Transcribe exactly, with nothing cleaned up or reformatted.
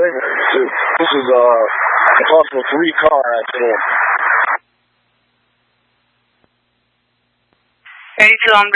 think this is uh, a possible three-car accident. eighty-two, I'm